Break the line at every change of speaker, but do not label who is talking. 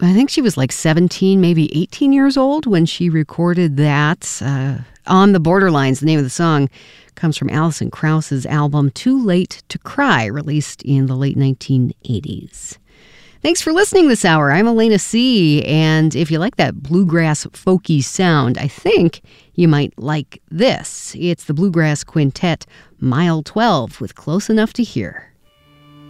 I think she was like 17, maybe 18 years old when she recorded that. On the Borderlines, the name of the song, comes from Alison Krauss's album Too Late to Cry, released in the late 1980s. Thanks for listening this hour. I'm Elena C., and if you like that bluegrass folky sound, I think you might like this. It's the Bluegrass Quintet, Mile 12, with Close Enough to Hear.